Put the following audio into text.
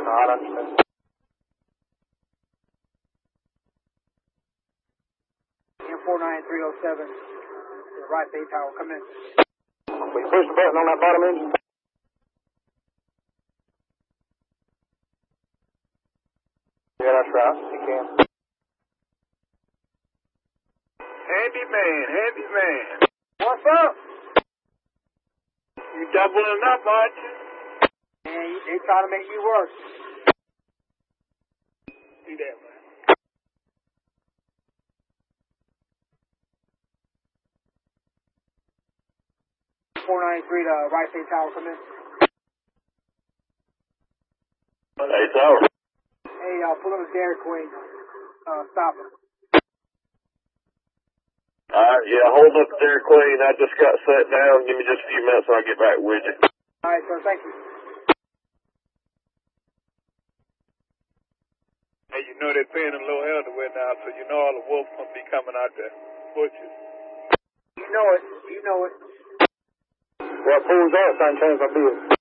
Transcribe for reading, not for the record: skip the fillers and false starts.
I understand. M49307, the right bay tower, come in. We push the button on that bottom engine. Yeah, that's right. You can. Handy man. What's up? You doubling up, aren't you? Man, they trying to make you work. See that, man. 493, the right bay tower, come in. Hey, Tower. Hey, pull up the Dairy Queen. Stop him. Alright, yeah, hold up there, Queen. I just got set down. Give me just a few minutes and I'll get back with you. Alright, sir, thank you. Hey, you know they're paying a little elderweight now, so you know all the wolves gonna be coming out there. Butchers. You know it. Well, pulls out, son, change my bill.